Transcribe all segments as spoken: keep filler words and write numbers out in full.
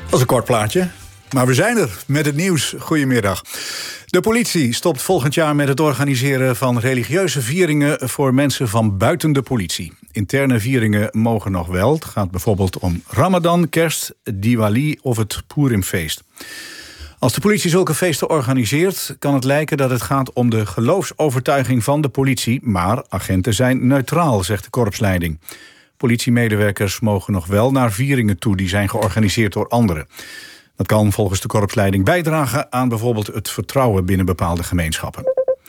Dat is een kort plaatje. Maar we zijn er met het nieuws. Goedemiddag. De politie stopt volgend jaar met het organiseren van religieuze vieringen voor mensen van buiten de politie. Interne vieringen mogen nog wel. Het gaat bijvoorbeeld om Ramadan, Kerst, Diwali of het Purimfeest. Als de politie zulke feesten organiseert, kan het lijken dat het gaat om de geloofsovertuiging van de politie, maar agenten zijn neutraal, zegt de korpsleiding. Politiemedewerkers mogen nog wel naar vieringen toe die zijn georganiseerd door anderen. Dat kan volgens de korpsleiding bijdragen aan bijvoorbeeld het vertrouwen binnen bepaalde gemeenschappen.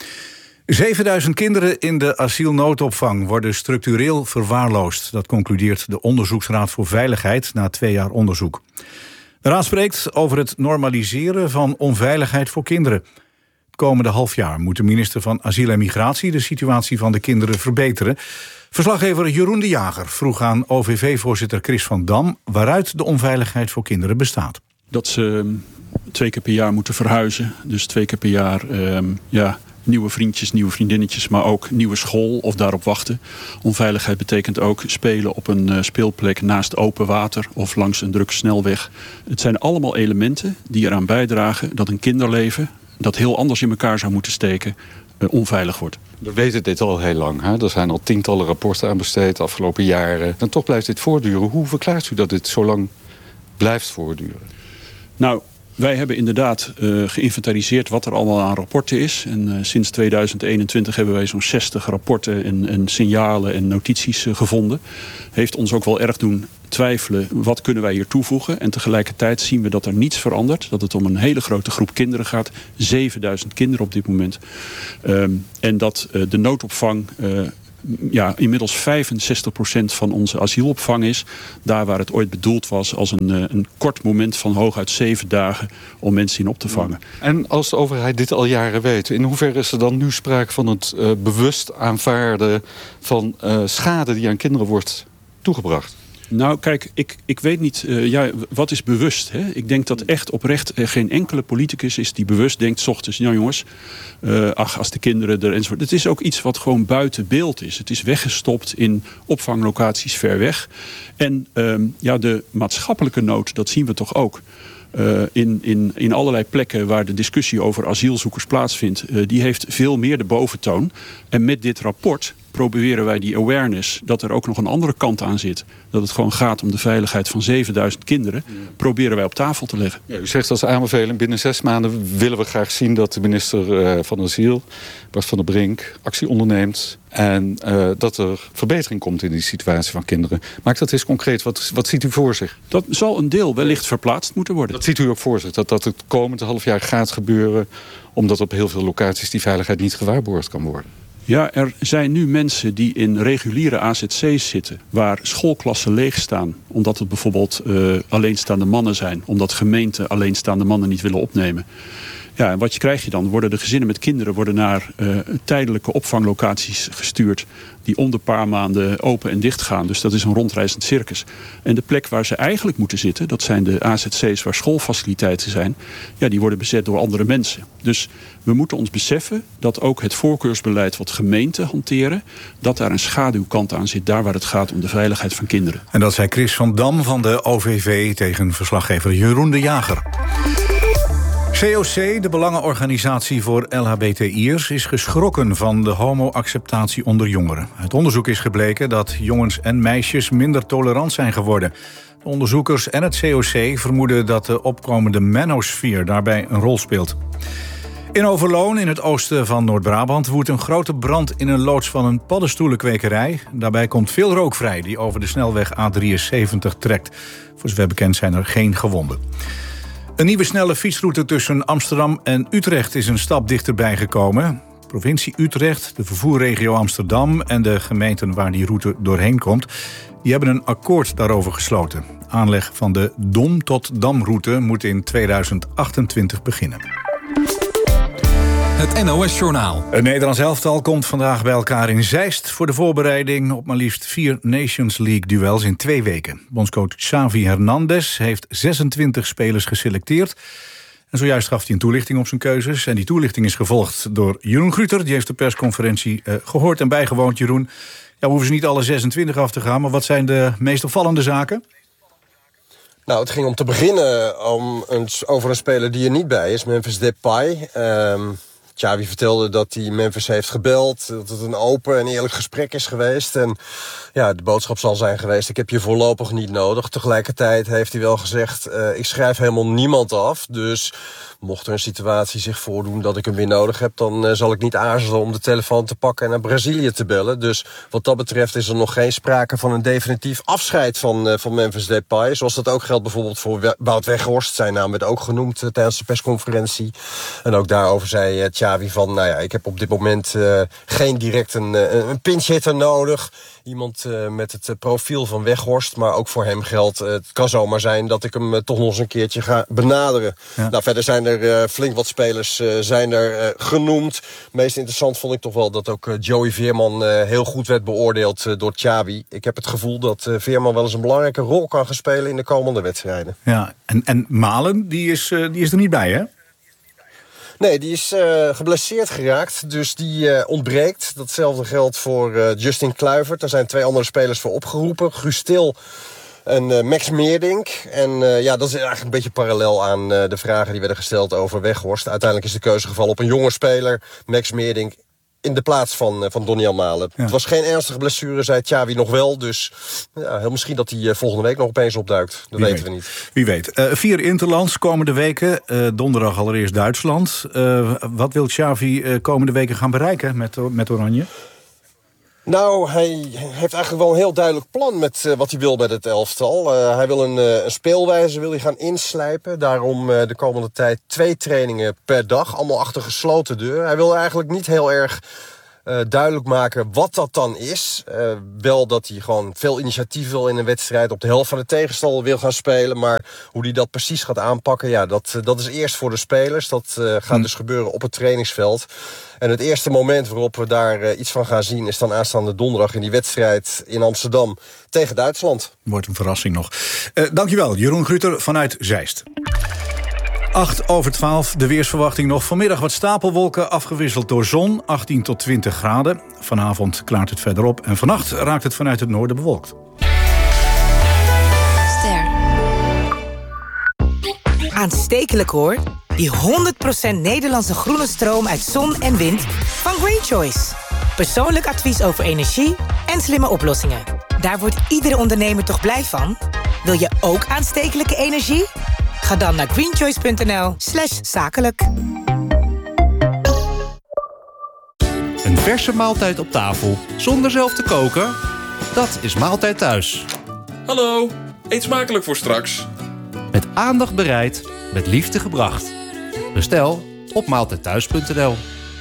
zevenduizend kinderen in de asielnoodopvang worden structureel verwaarloosd. Dat concludeert de Onderzoeksraad voor Veiligheid na twee jaar onderzoek. De raad spreekt over het normaliseren van onveiligheid voor kinderen. Het komende half jaar moet de minister van Asiel en Migratie de situatie van de kinderen verbeteren. Verslaggever Jeroen de Jager vroeg aan O V V-voorzitter Chris van Dam waaruit de onveiligheid voor kinderen bestaat. Dat ze twee keer per jaar moeten verhuizen. Dus twee keer per jaar um, ja, nieuwe vriendjes, nieuwe vriendinnetjes, maar ook nieuwe school of daarop wachten. Onveiligheid betekent ook spelen op een uh, speelplek naast open water of langs een drukke snelweg. Het zijn allemaal elementen die eraan bijdragen dat een kinderleven dat heel anders in elkaar zou moeten steken, uh, onveilig wordt. We weten dit al heel lang. Hè? Er zijn al tientallen rapporten aan besteed de afgelopen jaren. En toch blijft dit voortduren. Hoe verklaart u dat dit zo lang blijft voortduren? Nou, wij hebben inderdaad uh, geïnventariseerd wat er allemaal aan rapporten is. En uh, sinds tweeduizend eenentwintig hebben wij zo'n zestig rapporten en, en signalen en notities uh, gevonden. Heeft ons ook wel erg doen twijfelen, wat kunnen wij hier toevoegen? En tegelijkertijd zien we dat er niets verandert. Dat het om een hele grote groep kinderen gaat. zevenduizend kinderen op dit moment. Um, en dat uh, de noodopvang Uh, ja, inmiddels vijfenzestig procent van onze asielopvang is. Daar waar het ooit bedoeld was als een, een kort moment van hooguit zeven dagen om mensen in op te vangen. En als de overheid dit al jaren weet, in hoeverre is er dan nu sprake van het uh, bewust aanvaarden van uh, schade die aan kinderen wordt toegebracht? Nou, kijk, ik, ik weet niet, uh, ja, wat is bewust? Hè? Ik denk dat echt oprecht uh, geen enkele politicus is die bewust denkt 's ochtends, nou jongens, uh, ach, als de kinderen er enzovoort. Het is ook iets wat gewoon buiten beeld is. Het is weggestopt in opvanglocaties ver weg. En um, ja, de maatschappelijke nood, dat zien we toch ook. Uh, in, in, in allerlei plekken waar de discussie over asielzoekers plaatsvindt, uh, die heeft veel meer de boventoon. En met dit rapport proberen wij die awareness, dat er ook nog een andere kant aan zit. Dat het gewoon gaat om de veiligheid van zevenduizend kinderen. Ja. Proberen wij op tafel te leggen. Ja, u zegt als aanbeveling, binnen zes maanden willen we graag zien dat de minister uh, van Asiel, Bart van der Brink, actie onderneemt. En uh, dat er verbetering komt in die situatie van kinderen. Maak dat eens concreet. Wat, wat ziet u voor zich? Dat zal een deel wellicht verplaatst moeten worden. Dat ziet u ook voor zich. Dat dat het komende half jaar gaat gebeuren, omdat op heel veel locaties die veiligheid niet gewaarborgd kan worden. Ja, er zijn nu mensen die in reguliere A Z C's zitten, waar schoolklassen leeg staan, omdat het bijvoorbeeld uh, alleenstaande mannen zijn, omdat gemeenten alleenstaande mannen niet willen opnemen. Ja, en wat je krijg je dan? Worden de gezinnen met kinderen worden naar uh, tijdelijke opvanglocaties gestuurd die om de paar maanden open en dicht gaan. Dus dat is een rondreizend circus. En de plek waar ze eigenlijk moeten zitten, dat zijn de A Z C's waar schoolfaciliteiten zijn, ja, die worden bezet door andere mensen. Dus we moeten ons beseffen dat ook het voorkeursbeleid wat gemeenten hanteren, dat daar een schaduwkant aan zit, daar waar het gaat om de veiligheid van kinderen. En dat zei Chris van Dam van de O V V tegen verslaggever Jeroen de Jager. C O C, de belangenorganisatie voor L H B T I'ers, is geschrokken van de homo-acceptatie onder jongeren. Uit onderzoek is gebleken dat jongens en meisjes minder tolerant zijn geworden. De onderzoekers en het C O C vermoeden dat de opkomende manosfeer daarbij een rol speelt. In Overloon, in het oosten van Noord-Brabant, woedt een grote brand in een loods van een paddenstoelenkwekerij. Daarbij komt veel rook vrij die over de snelweg A drieënzeventig trekt. Voor zover bekend zijn er geen gewonden. Een nieuwe snelle fietsroute tussen Amsterdam en Utrecht is een stap dichterbij gekomen. Provincie Utrecht, de vervoerregio Amsterdam en de gemeenten waar die route doorheen komt, die hebben een akkoord daarover gesloten. Aanleg van de Dom tot Damroute moet in tweeduizend achtentwintig beginnen. Het N O S-journaal. Het Nederlands elftal komt vandaag bij elkaar in Zeist voor de voorbereiding op maar liefst vier Nations League-duels in twee weken. Bondscoach Xavi Hernandez heeft zesentwintig spelers geselecteerd. En zojuist gaf hij een toelichting op zijn keuzes. En die toelichting is gevolgd door Jeroen Gruter. Die heeft de persconferentie uh, gehoord en bijgewoond. Jeroen, ja, we hoeven ze niet alle zesentwintig af te gaan, maar wat zijn de meest opvallende zaken? Nou, het ging om te beginnen om een, over een speler die er niet bij is, Memphis Depay. Um, Xavi vertelde dat hij Memphis heeft gebeld, dat het een open en eerlijk gesprek is geweest. En ja, de boodschap zal zijn geweest, ik heb je voorlopig niet nodig. Tegelijkertijd heeft hij wel gezegd, uh, ik schrijf helemaal niemand af. Dus mocht er een situatie zich voordoen dat ik hem weer nodig heb, dan uh, zal ik niet aarzelen om de telefoon te pakken en naar Brazilië te bellen. Dus wat dat betreft is er nog geen sprake van een definitief afscheid van, uh, van Memphis Depay. Zoals dat ook geldt bijvoorbeeld voor Wout Weghorst. Zijn naam werd ook genoemd uh, tijdens de persconferentie. En ook daarover zei uh, Xavi van, nou ja, ik heb op dit moment uh, geen direct een, uh, een pinch hitter nodig. Iemand uh, met het uh, profiel van Weghorst. Maar ook voor hem geldt, uh, het kan zomaar zijn dat ik hem uh, toch nog eens een keertje ga benaderen. Ja. Nou, verder zijn er uh, flink wat spelers uh, zijn er uh, genoemd. Het meest interessant vond ik toch wel dat ook uh, Joey Veerman uh, heel goed werd beoordeeld uh, door Xavi. Ik heb het gevoel dat uh, Veerman wel eens een belangrijke rol kan gaan spelen in de komende wedstrijden. Ja, en, en Malen, die is, uh, die is er niet bij, hè? Nee, die is uh, geblesseerd geraakt, dus die uh, ontbreekt. Datzelfde geldt voor uh, Justin Kluivert. Daar zijn twee andere spelers voor opgeroepen. Guus Til en uh, Max Meerdink. En uh, ja, dat is eigenlijk een beetje parallel aan uh, de vragen die werden gesteld over Weghorst. Uiteindelijk is de keuze gevallen op een jonge speler, Max Meerdink, in de plaats van, uh, van Doniel Malen. Ja. Het was geen ernstige blessure, zei Xavi nog wel. Dus ja, heel misschien dat hij uh, volgende week nog opeens opduikt. Dat Wie weten weet. we niet. Wie weet. Uh, vier interlands komende weken. Uh, donderdag allereerst Duitsland. Uh, wat wil Xavi uh, komende weken gaan bereiken met, met Oranje? Nou, hij heeft eigenlijk wel een heel duidelijk plan met uh, wat hij wil met het elftal. Uh, hij wil een, uh, een speelwijze wil hij gaan inslijpen. Daarom uh, de komende tijd twee trainingen per dag. Allemaal achter gesloten deur. Hij wil eigenlijk niet heel erg uh, duidelijk maken wat dat dan is. Uh, wel dat hij gewoon veel initiatief wil in een wedstrijd. Op de helft van de tegenstander wil gaan spelen. Maar hoe hij dat precies gaat aanpakken, ja, dat, uh, dat is eerst voor de spelers. Dat uh, gaat hm. dus gebeuren op het trainingsveld. En het eerste moment waarop we daar uh, iets van gaan zien is dan aanstaande donderdag in die wedstrijd in Amsterdam tegen Duitsland. Wordt een verrassing nog. Uh, dankjewel, Jeroen Gruter vanuit Zeist. acht over twaalf, de weersverwachting nog. Vanmiddag wat stapelwolken, afgewisseld door zon, achttien tot twintig graden. Vanavond klaart het verder op en vannacht raakt het vanuit het noorden bewolkt. Ster. Aanstekelijk hoor. Die honderd procent Nederlandse groene stroom uit zon en wind van Green Choice. Persoonlijk advies over energie en slimme oplossingen. Daar wordt iedere ondernemer toch blij van? Wil je ook aanstekelijke energie? Ga dan naar greenchoice.nl slash zakelijk. Een verse maaltijd op tafel, zonder zelf te koken? Dat is Maaltijd Thuis. Hallo, eet smakelijk voor straks. Met aandacht bereid, met liefde gebracht. Bestel op maaltijdthuis punt n l.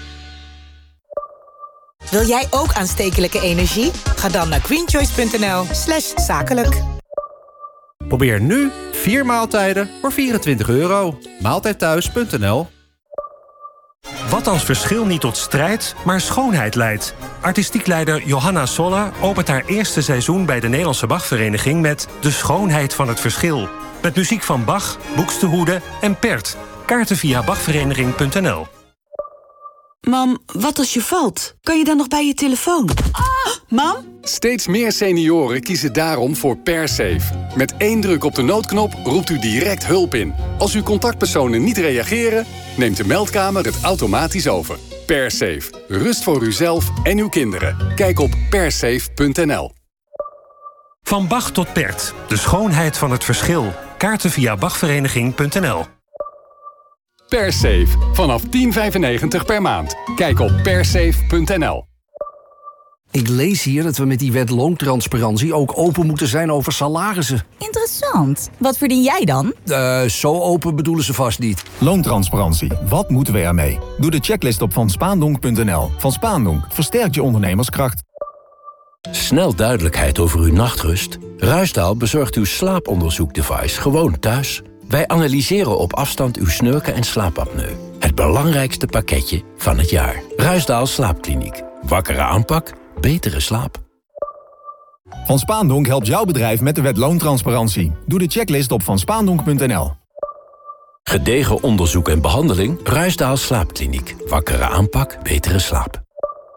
Wil jij ook aanstekelijke energie? Ga dan naar greenchoice.nl slash zakelijk. Probeer nu vier maaltijden voor vierentwintig euro. maaltijdthuis punt n l. Wat als verschil niet tot strijd, maar schoonheid leidt? Artistiek leider Johanna Sola opent haar eerste seizoen bij de Nederlandse Bachvereniging met De Schoonheid van het Verschil. Met muziek van Bach, Buxtehude en Pert. Kaarten via bachvereniging punt n l. Mam, wat als je valt? Kan je dan nog bij je telefoon? Ah, mam? Steeds meer senioren kiezen daarom voor PerSafe. Met één druk op de noodknop roept u direct hulp in. Als uw contactpersonen niet reageren, neemt de meldkamer het automatisch over. PerSafe. Rust voor uzelf en uw kinderen. Kijk op persafe punt n l. Van Bach tot Pert. De schoonheid van het verschil. Kaarten via bachvereniging punt n l. PerSafe. Vanaf tien vijfennegentig per maand. Kijk op persafe punt n l. Ik lees hier dat we met die wet loontransparantie ook open moeten zijn over salarissen. Interessant. Wat verdien jij dan? Uh, zo open bedoelen ze vast niet. Loontransparantie. Wat moeten we ermee? Doe de checklist op van spaandonk punt n l. Van Spaandonk versterkt je ondernemerskracht. Snel duidelijkheid over uw nachtrust? Ruisdaal bezorgt uw slaaponderzoekdevice gewoon thuis. Wij analyseren op afstand uw snurken en slaapapneu. Het belangrijkste pakketje van het jaar. Ruisdaal Slaapkliniek. Wakkere aanpak, betere slaap. Van Spaandonk helpt jouw bedrijf met de wet loontransparantie. Doe de checklist op van spaandonk punt n l. Gedegen onderzoek en behandeling. Ruisdaal Slaapkliniek. Wakkere aanpak, betere slaap.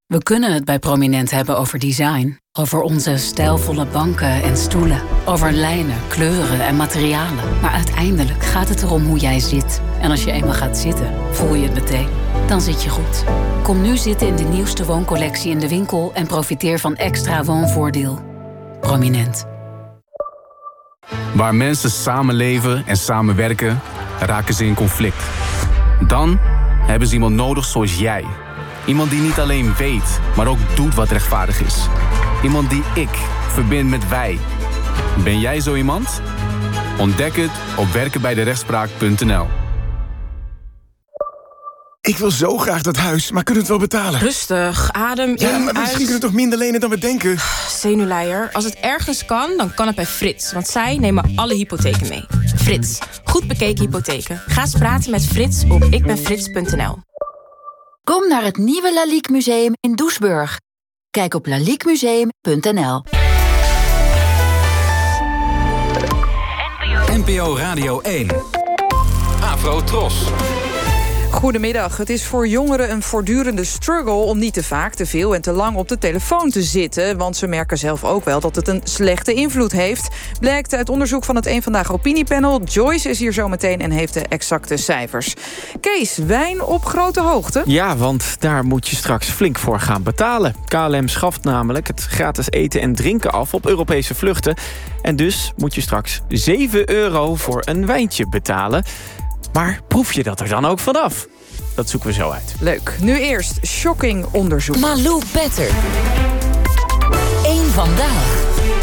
We kunnen het bij Prominent hebben over design. Over onze stijlvolle banken en stoelen. Over lijnen, kleuren en materialen. Maar uiteindelijk gaat het erom hoe jij zit. En als je eenmaal gaat zitten, voel je het meteen. Dan zit je goed. Kom nu zitten in de nieuwste wooncollectie in de winkel... en profiteer van extra woonvoordeel. Prominent. Waar mensen samenleven en samenwerken, raken ze in conflict. Dan hebben ze iemand nodig zoals jij. Iemand die niet alleen weet, maar ook doet wat rechtvaardig is. Iemand die ik verbind met wij. Ben jij zo iemand? Ontdek het op werken bij de rechtspraak punt n l. Ik wil zo graag dat huis, maar kunnen we het wel betalen? Rustig, adem in, ja, maar misschien uit. kunnen we toch minder lenen dan we denken? Zenuwleier, als het ergens kan, dan kan het bij Frits. Want zij nemen alle hypotheken mee. Frits, goed bekeken hypotheken. Ga eens praten met Frits op ik ben frits punt n l. Kom naar het nieuwe Lalique Museum in Doesburg. Kijk op lalique museum punt n l. N P O Radio één. Afro Tros. Goedemiddag. Het is voor jongeren een voortdurende struggle om niet te vaak, te veel en te lang op de telefoon te zitten. Want ze merken zelf ook wel dat het een slechte invloed heeft. Blijkt uit onderzoek van het Eén Vandaag opiniepanel. Joyce is hier zo meteen en heeft de exacte cijfers. Kees, wijn op grote hoogte? Ja, want daar moet je straks flink voor gaan betalen. K L M schaft namelijk het gratis eten en drinken af op Europese vluchten. En dus moet je straks zeven euro voor een wijntje betalen. Maar proef je dat er dan ook vanaf? Dat zoeken we zo uit. Leuk. Nu eerst shocking onderzoek. Malou Petter. Eén Vandaag.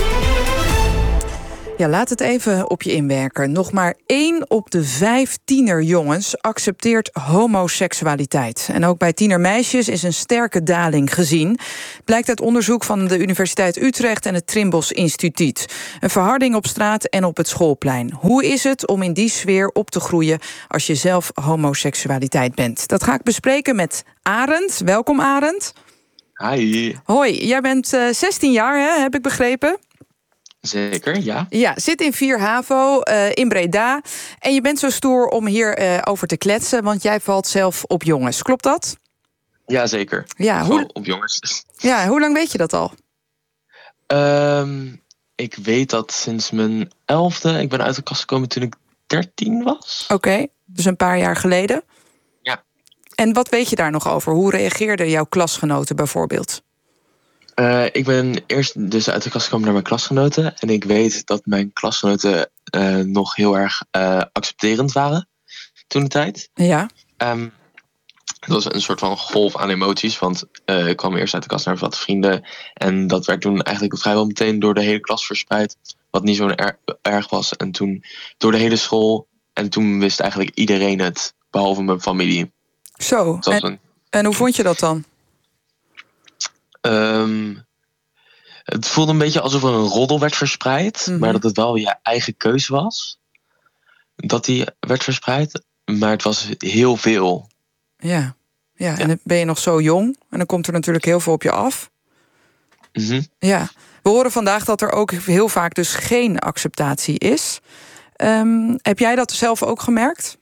Ja, laat het even op je inwerken. Nog maar één op de vijf tienerjongens accepteert homoseksualiteit. En ook bij tienermeisjes is een sterke daling gezien. Blijkt uit onderzoek van de Universiteit Utrecht en het Trimbos Instituut. Een verharding op straat en op het schoolplein. Hoe is het om in die sfeer op te groeien als je zelf homoseksualiteit bent? Dat ga ik bespreken met Arend. Welkom, Arend. Hi. Hoi, jij bent uh, zestien jaar, hè, heb ik begrepen? Zeker, ja. Ja, zit in vier HAVO uh, in Breda. En je bent zo stoer om hier uh, over te kletsen, want jij valt zelf op jongens. Klopt dat? Ja, zeker. Ja, hoe... op jongens. Ja, hoe lang weet je dat al? Um, ik weet dat sinds mijn elfde. Ik ben uit de kast gekomen toen ik dertien was. Oké, okay, dus een paar jaar geleden. Ja. En wat weet je daar nog over? Hoe reageerden jouw klasgenoten bijvoorbeeld? Uh, ik ben eerst dus uit de kast gekomen naar mijn klasgenoten. En ik weet dat mijn klasgenoten uh, nog heel erg uh, accepterend waren toen de tijd. Ja. Um, dat was een soort van golf aan emoties. Want uh, ik kwam eerst uit de kast naar wat vrienden. En dat werd toen eigenlijk vrijwel meteen door de hele klas verspreid. Wat niet zo er- erg was. En toen door de hele school. En toen wist eigenlijk iedereen het. Behalve mijn familie. Zo. En, een... en hoe vond je dat dan? Um, het voelde een beetje alsof er een roddel werd verspreid. Mm-hmm. Maar dat het wel je eigen keuze was. Dat die werd verspreid. Maar het was heel veel. Ja, ja. En dan ben je nog zo jong. En dan komt er natuurlijk heel veel op je af. Mm-hmm. Ja. We horen vandaag dat er ook heel vaak dus geen acceptatie is. Um, heb jij dat zelf ook gemerkt?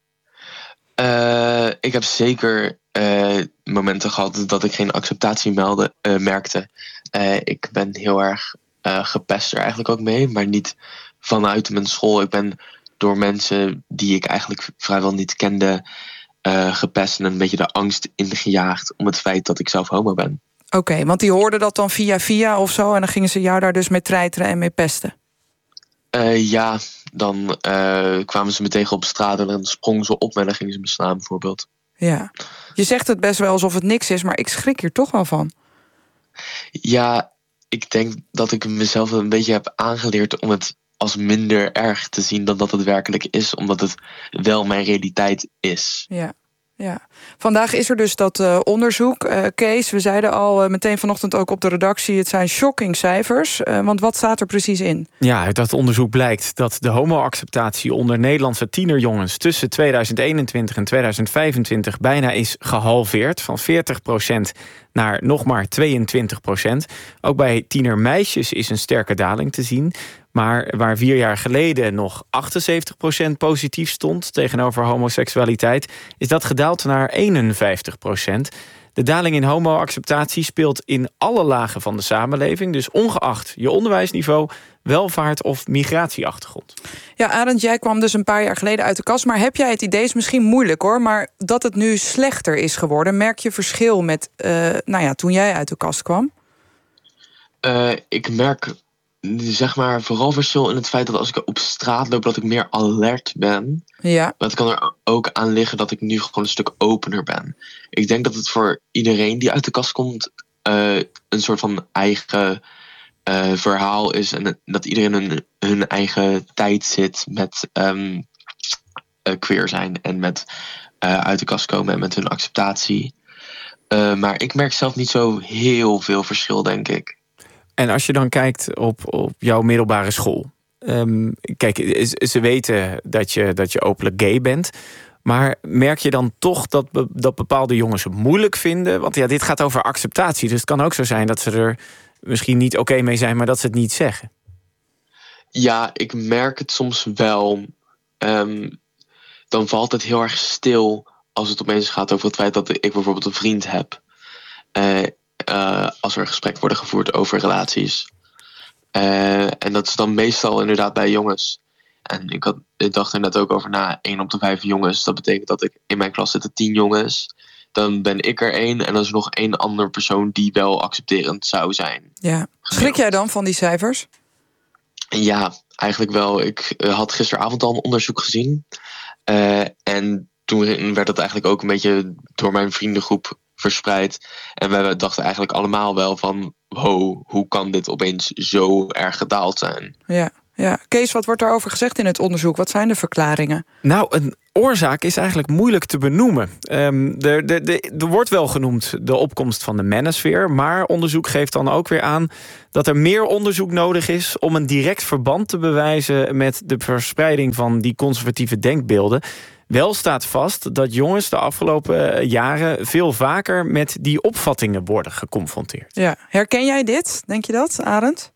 Uh, ik heb zeker uh, momenten gehad dat ik geen acceptatie melde, uh, merkte. Uh, ik ben heel erg uh, gepest er eigenlijk ook mee. Maar niet vanuit mijn school. Ik ben door mensen die ik eigenlijk vrijwel niet kende uh, gepest. En een beetje de angst ingejaagd om het feit dat ik zelf homo ben. Oké, okay, want die hoorden dat dan via via of zo. En dan gingen ze jou daar dus mee treiteren en mee pesten. Uh, ja, dan uh, kwamen ze me tegen op straat en dan sprongen ze op me en dan gingen ze me slaan bijvoorbeeld. Ja, je zegt het best wel alsof het niks is, maar ik schrik hier toch wel van. Ja, ik denk dat ik mezelf een beetje heb aangeleerd om het als minder erg te zien dan dat het werkelijk is, omdat het wel mijn realiteit is. Ja. Ja. Vandaag is er dus dat uh, onderzoek. Uh, Kees, we zeiden al uh, meteen vanochtend ook op de redactie, het zijn shocking cijfers. Uh, want wat staat er precies in? Ja, uit dat onderzoek blijkt dat de homo-acceptatie onder Nederlandse tienerjongens tussen tweeduizend eenentwintig en tweeduizend vijfentwintig bijna is gehalveerd. Van veertig procent naar nog maar tweeëntwintig procent. Ook bij tienermeisjes is een sterke daling te zien. Maar waar vier jaar geleden nog achtenzeventig procent positief stond tegenover homoseksualiteit, is dat gedaald naar eenenvijftig procent. De daling in homo-acceptatie speelt in alle lagen van de samenleving. Dus ongeacht je onderwijsniveau, welvaart of migratieachtergrond. Ja, Arend, jij kwam dus een paar jaar geleden uit de kast. Maar heb jij het idee, is misschien moeilijk hoor, maar dat het nu slechter is geworden? Merk je verschil met uh, nou ja, toen jij uit de kast kwam? Uh, ik merk zeg maar vooral verschil in het feit dat als ik op straat loop, dat ik meer alert ben. Ja. Maar het kan er ook aan liggen dat ik nu gewoon een stuk opener ben. Ik denk dat het voor iedereen die uit de kast komt uh, een soort van eigen uh, verhaal is. En dat iedereen hun, hun eigen tijd zit met um, uh, queer zijn en met uh, uit de kast komen en met hun acceptatie. Uh, maar ik merk zelf niet zo heel veel verschil, denk ik. En als je dan kijkt op, op jouw middelbare school. Um, kijk, ze weten dat je, dat je openlijk gay bent. Maar merk je dan toch dat, dat bepaalde jongens het moeilijk vinden? Want ja, dit gaat over acceptatie. Dus het kan ook zo zijn dat ze er misschien niet oké mee zijn, maar dat ze het niet zeggen. Ja, ik merk het soms wel. Um, dan valt het heel erg stil als het opeens gaat over het feit dat ik bijvoorbeeld een vriend heb. Uh, Uh, als er gesprekken worden gevoerd over relaties. Uh, en dat is dan meestal inderdaad bij jongens. En ik, had, ik dacht er net ook over na, één op de vijf jongens. Dat betekent dat ik in mijn klas zitten tien jongens. Dan ben ik er één en dan is er nog één andere persoon die wel accepterend zou zijn. Ja. Schrik jij dan van die cijfers? Ja, eigenlijk wel. Ik uh, had gisteravond al een onderzoek gezien. Uh, en toen werd het eigenlijk ook een beetje door mijn vriendengroep verspreid. En we dachten eigenlijk allemaal wel van, wow, hoe kan dit opeens zo erg gedaald zijn? Ja, ja. Kees, wat wordt daarover gezegd in het onderzoek? Wat zijn de verklaringen? Nou, een oorzaak is eigenlijk moeilijk te benoemen. Um, er, er, er, er wordt wel genoemd de opkomst van de manosphere, maar onderzoek geeft dan ook weer aan dat er meer onderzoek nodig is om een direct verband te bewijzen met de verspreiding van die conservatieve denkbeelden. Wel staat vast dat jongens de afgelopen jaren veel vaker met die opvattingen worden geconfronteerd. Ja. Herken jij dit? Denk je dat, Arend?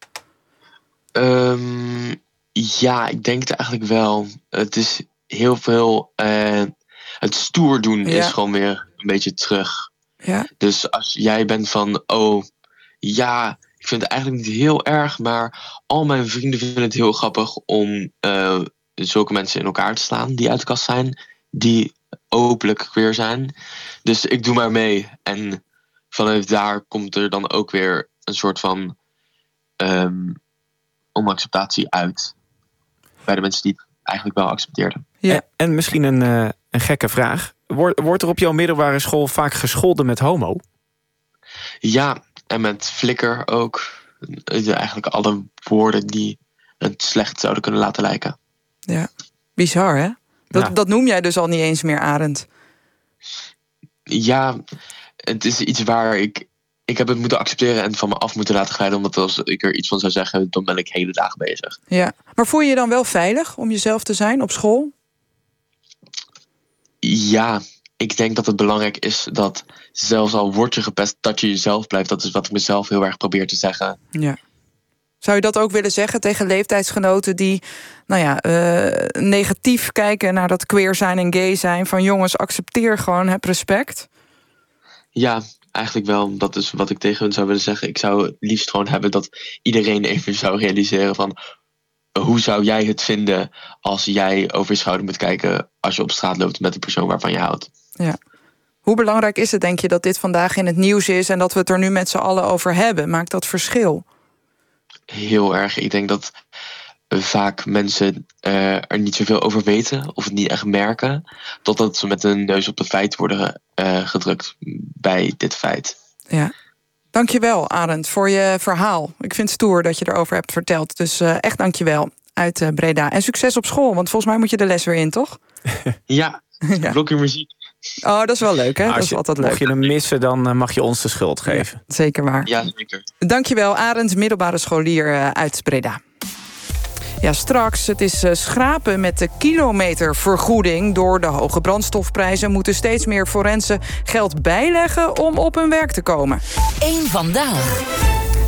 Um, ja, ik denk het eigenlijk wel. Het is heel veel. Uh, het stoer doen ja. is gewoon weer een beetje terug. Ja. Dus als jij bent van, oh ja, ik vind het eigenlijk niet heel erg, maar al mijn vrienden vinden het heel grappig om Uh, zulke mensen in elkaar te slaan die uit de kast zijn, die openlijk queer zijn. Dus ik doe maar mee. En vanuit daar komt er dan ook weer een soort van um, onacceptatie uit bij de mensen die het eigenlijk wel accepteerden. Ja. En, en misschien een, uh, een gekke vraag. Wordt, wordt er op jouw middelbare school vaak gescholden met homo? Ja, en met flikker ook. Eigenlijk alle woorden die het slecht zouden kunnen laten lijken. Ja, bizar hè? Dat, ja. dat noem jij dus al niet eens meer, Arend. Ja, het is iets waar ik... Ik heb het moeten accepteren en van me af moeten laten glijden. Omdat als ik er iets van zou zeggen, dan ben ik hele dagen bezig. Ja, maar voel je je dan wel veilig om jezelf te zijn op school? Ja, ik denk dat het belangrijk is dat zelfs al word je gepest, dat je jezelf blijft. Dat is wat ik mezelf heel erg probeer te zeggen. Ja. Zou je dat ook willen zeggen tegen leeftijdsgenoten die nou ja, uh, negatief kijken naar dat queer zijn en gay zijn? Van jongens, accepteer gewoon, heb respect. Ja, eigenlijk wel. Dat is wat ik tegen hun zou willen zeggen. Ik zou het liefst gewoon hebben dat iedereen even zou realiseren van, hoe zou jij het vinden als jij over je schouder moet kijken als je op straat loopt met de persoon waarvan je houdt. Ja. Hoe belangrijk is het, denk je, dat dit vandaag in het nieuws is en dat we het er nu met z'n allen over hebben? Maakt dat verschil? Heel erg. Ik denk dat vaak mensen uh, er niet zoveel over weten of het niet echt merken, totdat ze met hun neus op de feit worden uh, gedrukt bij dit feit. Ja. Dankjewel, Arend, voor je verhaal. Ik vind het stoer dat je erover hebt verteld. Dus uh, echt dankjewel uit uh, Breda. En succes op school, want volgens mij moet je de les weer in, toch? Ja, ja. Blokje muziek. Oh, dat is wel leuk, hè? Dat is je, altijd leuk. Mocht je hem missen, dan mag je ons de schuld geven. Ja, zeker waar. Ja, zeker. Dankjewel, Arend, middelbare scholier uit Breda. Ja, straks, het is schrapen met de kilometervergoeding. Door de hoge brandstofprijzen moeten steeds meer forensen geld bijleggen om op hun werk te komen. Eén vandaag.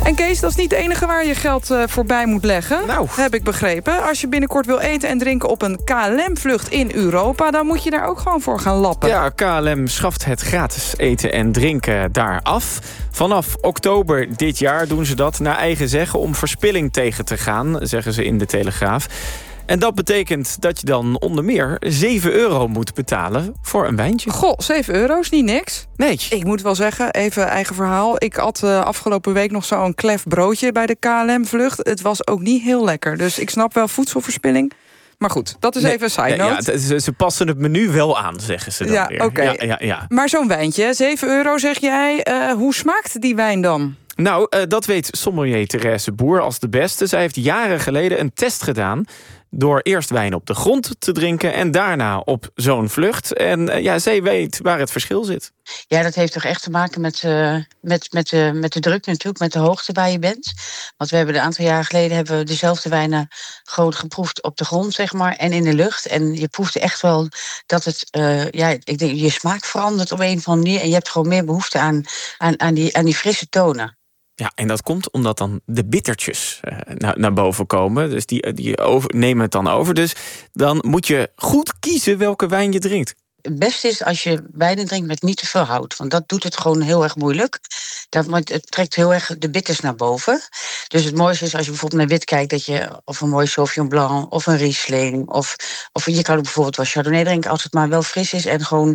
En Kees, dat is niet het enige waar je geld uh, voorbij moet leggen. Nou. Heb ik begrepen. Als je binnenkort wil eten en drinken op een K L M-vlucht in Europa... dan moet je daar ook gewoon voor gaan lappen. Ja, K L M schaft het gratis eten en drinken daar af. Vanaf oktober dit jaar doen ze dat naar eigen zeggen... om verspilling tegen te gaan, zeggen ze in de Telegraaf. En dat betekent dat je dan onder meer zeven euro moet betalen voor een wijntje. Goh, zeven euro is niet niks. Nee. Ik moet wel zeggen, even eigen verhaal. Ik at uh, afgelopen week nog zo'n klef broodje bij de K L M-vlucht. Het was ook niet heel lekker. Dus ik snap wel voedselverspilling. Maar goed, dat is nee, even een side note. Nee, ja, ze, ze passen het menu wel aan, zeggen ze dan ja, weer. Okay. Ja, ja, ja. Maar zo'n wijntje, zeven euro zeg jij. Uh, hoe smaakt die wijn dan? Nou, uh, dat weet sommelier Therese Boer als de beste. Zij heeft jaren geleden een test gedaan... door eerst wijn op de grond te drinken en daarna op zo'n vlucht. En uh, ja, zij weet waar het verschil zit. Ja, dat heeft toch echt te maken met, uh, met, met, uh, met de druk natuurlijk, met de hoogte waar je bent. Want we hebben een aantal jaren geleden hebben we dezelfde wijnen gewoon geproefd op de grond, zeg maar, en in de lucht. En je proefde echt wel dat het, uh, ja, ik denk, je smaak verandert op een of andere manier. En je hebt gewoon meer behoefte aan, aan, aan, die, aan die frisse tonen. Ja, en dat komt omdat dan de bittertjes uh, naar, naar boven komen. Dus die, die over, nemen het dan over. Dus dan moet je goed kiezen welke wijn je drinkt. Het beste is als je wijnen drinkt met niet te veel hout. Want dat doet het gewoon heel erg moeilijk. Dat, het trekt heel erg de bitters naar boven. Dus het mooiste is als je bijvoorbeeld naar wit kijkt... dat je of een mooi Sauvignon Blanc of een Riesling... of, of je kan ook bijvoorbeeld wat Chardonnay drinken... als het maar wel fris is en gewoon...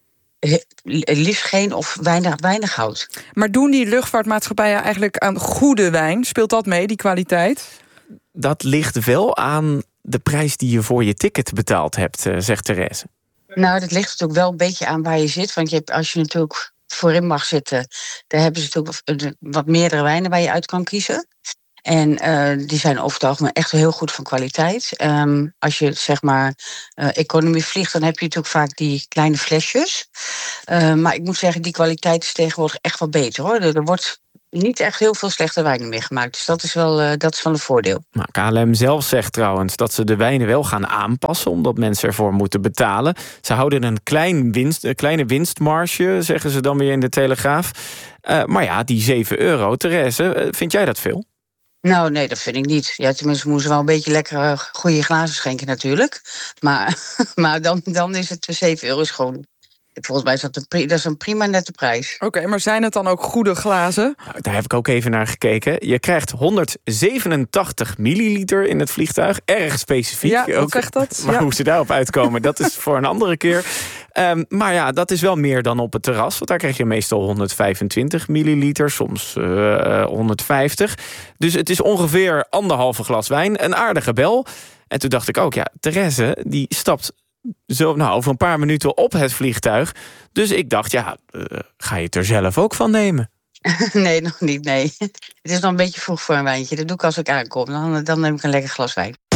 liefst geen of weinig, weinig hout. Maar doen die luchtvaartmaatschappijen eigenlijk aan goede wijn? Speelt dat mee, die kwaliteit? Dat ligt wel aan de prijs die je voor je ticket betaald hebt, zegt Therese. Nou, dat ligt natuurlijk wel een beetje aan waar je zit. Want je hebt, als je natuurlijk voorin mag zitten... dan hebben ze natuurlijk wat meerdere wijnen waar je uit kan kiezen. En uh, die zijn over het algemeen echt heel goed van kwaliteit. Um, als je zeg maar uh, economie vliegt, dan heb je natuurlijk vaak die kleine flesjes. Uh, maar ik moet zeggen, die kwaliteit is tegenwoordig echt wel beter, hoor. Er, er wordt niet echt heel veel slechte wijnen meer gemaakt. Dus dat is wel uh, dat is van een voordeel. Maar K L M zelf zegt trouwens dat ze de wijnen wel gaan aanpassen... omdat mensen ervoor moeten betalen. Ze houden een, klein winst, een kleine winstmarge, zeggen ze dan weer in de Telegraaf. Uh, maar ja, die zeven euro, Therese, uh, vind jij dat veel? Nou, nee, dat vind ik niet. Ja, tenminste, moeten ze wel een beetje lekkere, goede glazen schenken natuurlijk. Maar, maar dan, dan is het zeven euro is gewoon... Volgens mij is dat een, dat is een prima nette prijs. Oké, okay, maar zijn het dan ook goede glazen? Nou, daar heb ik ook even naar gekeken. Je krijgt honderdzevenentachtig milliliter in het vliegtuig. Erg specifiek. Ja, ook, zegt dat. Maar ja. hoe ze daarop uitkomen, dat is voor een andere keer. Um, maar ja, dat is wel meer dan op het terras. Want daar krijg je meestal honderdvijfentwintig milliliter, soms uh, honderdvijftig. Dus het is ongeveer anderhalve glas wijn. Een aardige bel. En toen dacht ik ook, ja, Therese, die stapt... Zo, nou, over een paar minuten op het vliegtuig. Dus ik dacht, ja, uh, ga je het er zelf ook van nemen? Nee, nog niet, nee. Het is nog een beetje vroeg voor een wijntje. Dat doe ik als ik aankom. Dan, dan neem ik een lekker glas wijn.